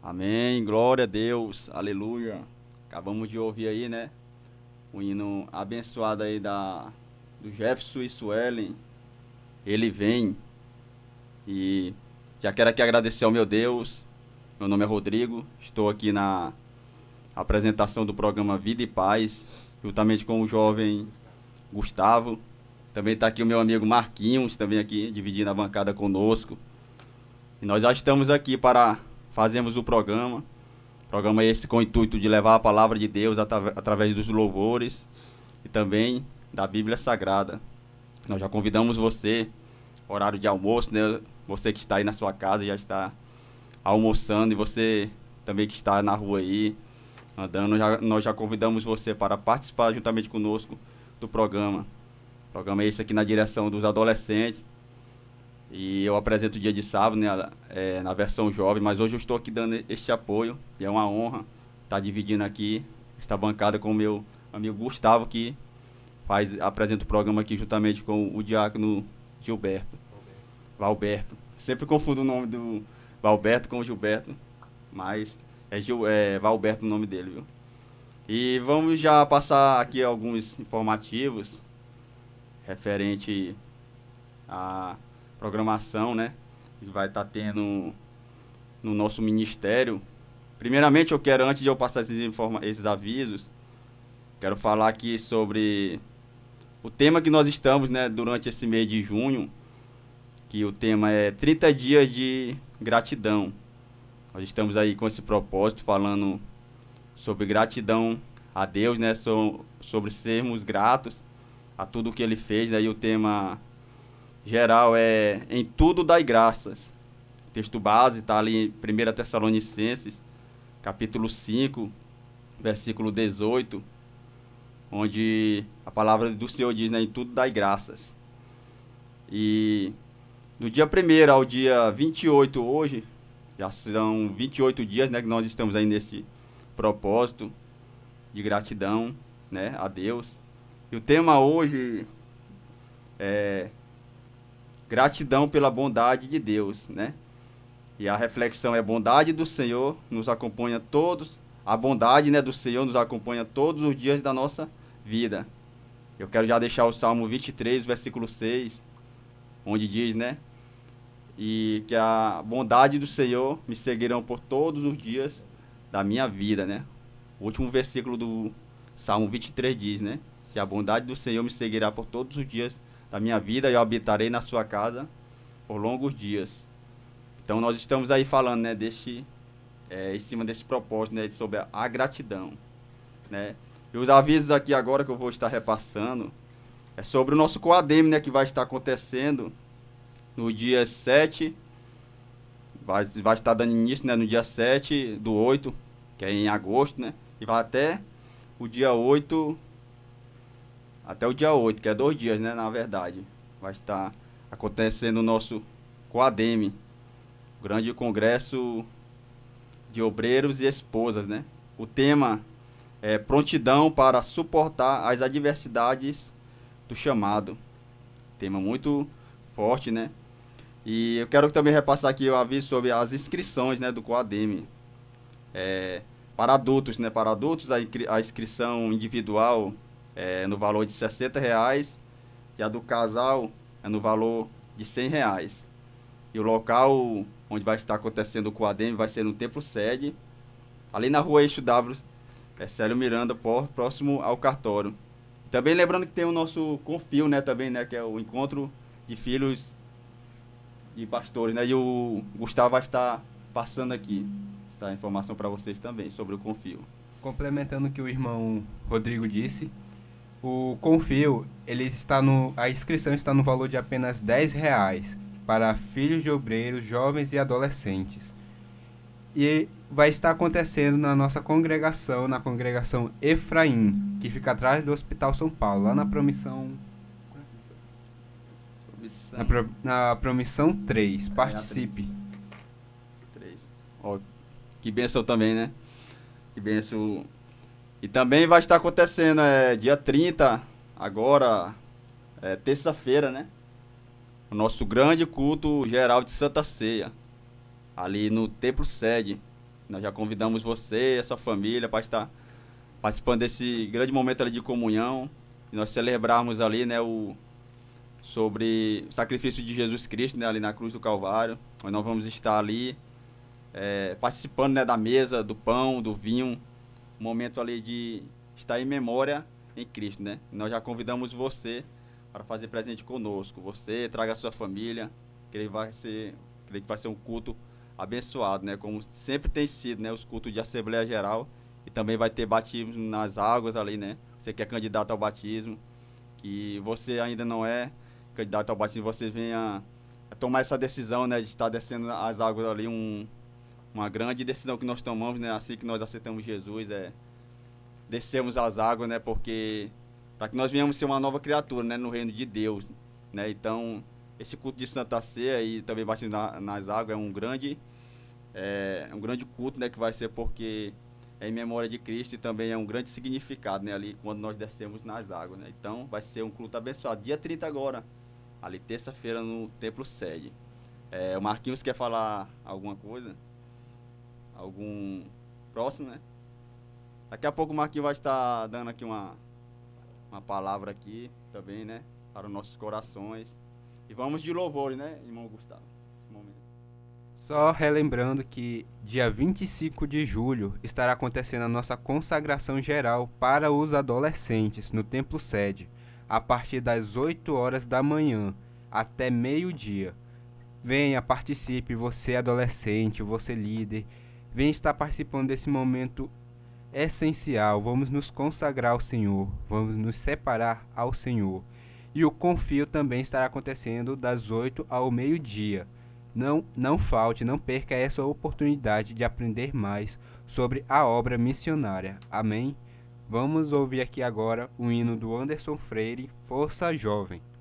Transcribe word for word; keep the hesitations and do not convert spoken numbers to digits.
Amém, glória a Deus, aleluia. Acabamos de ouvir aí, né? O hino abençoado aí da, do Jefferson e Suelen. Ele vem. E já quero aqui agradecer ao meu Deus. Meu nome é Rodrigo. Estou aqui na apresentação do programa Vida e Paz, juntamente com o jovem Gustavo. Também está aqui o meu amigo Marquinhos, também aqui, dividindo a bancada conosco. E nós já estamos aqui para fazermos o programa. Programa esse com o intuito de levar a palavra de Deus atra- através dos louvores e também da Bíblia Sagrada. Nós já convidamos você, horário de almoço, né? Você que está aí na sua casa já está almoçando, e você também que está na rua aí, andando, já, nós já convidamos você para participar juntamente conosco do programa. O programa é esse aqui na direção dos adolescentes. E eu apresento o dia de sábado, né, é, na versão jovem, mas hoje eu estou aqui dando este apoio, e é uma honra estar dividindo aqui esta bancada com o meu amigo Gustavo, que faz, apresenta o programa aqui juntamente com o diácono Gilberto, Valberto. Sempre confundo o nome do Valberto com o Gilberto, mas é, Gil, é Valberto o nome dele, viu? E vamos já passar aqui alguns informativos referente a programação, né, que vai estar tendo no nosso ministério. Primeiramente, eu quero, antes de eu passar esses, informa esses avisos, quero falar aqui sobre o tema que nós estamos, né, durante esse mês de junho, que o tema é trinta dias de gratidão. Nós estamos aí com esse propósito, falando sobre gratidão a Deus, né, so, sobre sermos gratos a tudo que Ele fez, né, e o tema geral é em tudo dai graças. O texto base está ali em primeira Tessalonicenses, capítulo cinco, versículo dezoito, onde a palavra do Senhor diz, né, em tudo dai graças. E do dia primeiro ao dia vinte e oito hoje, já são vinte e oito dias, né, que nós estamos aí nesse propósito de gratidão, né, a Deus. E o tema hoje é gratidão pela bondade de Deus, né? E a reflexão é: bondade do Senhor nos acompanha todos, a bondade, né, do Senhor nos acompanha todos os dias da nossa vida. Eu quero já deixar o Salmo vinte e três, versículo seis, onde diz, né, e que a bondade do Senhor me seguirão por todos os dias da minha vida, né? O último versículo do Salmo vinte e três diz, né, que a bondade do Senhor me seguirá por todos os dias da minha vida, e eu habitarei na sua casa por longos dias. Então nós estamos aí falando, né, deste, é, em cima desse propósito, né, sobre a, a gratidão, né. E os avisos aqui agora que eu vou estar repassando é sobre o nosso Coadem, né, que vai estar acontecendo no dia sete, vai, vai estar dando início, né, no dia sete do oito, que é em agosto, né, e vai até o dia oito, até o dia oito, que é dois dias, né, na verdade. Vai estar acontecendo o nosso Coadem, o grande congresso de obreiros e esposas, né. O tema é prontidão para suportar as adversidades do chamado. Tema muito forte, né. E eu quero também repassar aqui o aviso sobre as inscrições, né, do Coadem. É, para adultos, né, para adultos a, inscri a inscrição individual é no valor de sessenta reais, e a do casal é no valor de cem reais. E o local onde vai estar acontecendo o Coadem vai ser no Templo Sede, ali na rua Eixo W, é Célio Miranda, por, próximo ao cartório. Também lembrando que tem o nosso Confio, né, também, né, que é o encontro de filhos e pastores, né, e o Gustavo vai estar passando aqui essa informação para vocês também sobre o Confio. Complementando o que o irmão Rodrigo disse, o Confio, ele está no, a inscrição está no valor de apenas dez reais para filhos de obreiros, jovens e adolescentes. E vai estar acontecendo na nossa congregação, na congregação Efraim, que fica atrás do Hospital São Paulo, lá na Promissão... Promissão. Na, pro, na Promissão três. Participe. três. Ó, que bênção também, né? Que bênção. E também vai estar acontecendo, é, dia trinta, agora, é, terça-feira, né? O nosso grande culto geral de Santa Ceia, ali no Templo Sede, Nós já convidamos você e a sua família para estar participando desse grande momento ali de comunhão. E nós celebrarmos ali, né, o, sobre o sacrifício de Jesus Cristo, né, ali na cruz do Calvário. Nós não vamos estar ali é, participando, né, da mesa, do pão, do vinho. Um momento ali de estar em memória em Cristo, né? E nós já convidamos você para fazer presente conosco. Você traga a sua família, que ele vai ser, creio que vai ser um culto abençoado, né? Como sempre tem sido, né? Os cultos de Assembleia Geral. E também vai ter batismo nas águas ali, né? Você que é candidato ao batismo, que você ainda não é candidato ao batismo, você venha a tomar essa decisão, né? De estar descendo as águas ali, um, uma grande decisão que nós tomamos, né? Assim que nós aceitamos Jesus, é descermos as águas, né? Porque para que nós venhamos ser uma nova criatura, né? No reino de Deus, né? Então, esse culto de Santa Ceia e também batismo na, nas águas é um grande, é, um grande culto, né? Que vai ser porque é em memória de Cristo e também é um grande significado, né? Ali quando nós descemos nas águas, né? Então, vai ser um culto abençoado. Dia trinta agora, ali terça-feira no Templo Sede. É, o Marquinhos quer falar alguma coisa? Algum próximo, né? Daqui a pouco o Marquinhos vai estar dando aqui uma, uma palavra aqui também, né? Para os nossos corações. E vamos de louvores, né, irmão Gustavo? Nesse momento. Só relembrando que dia vinte e cinco de julho estará acontecendo a nossa consagração geral para os adolescentes no Templo Sede, a partir das oito horas da manhã até meio-dia. Venha, participe, você adolescente, você líder, venha estar participando desse momento essencial. Vamos nos consagrar ao Senhor, vamos nos separar ao Senhor. E o Confio também estará acontecendo das oito ao meio-dia. Não, não falte, não perca essa oportunidade de aprender mais sobre a obra missionária. Amém? Vamos ouvir aqui agora o hino do Anderson Freire, Força Jovem.